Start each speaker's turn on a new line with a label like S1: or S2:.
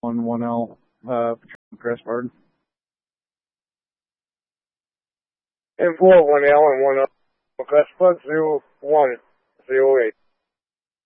S1: on 1L, Chris Bird.
S2: And 4 1L and 1L. Class 0108.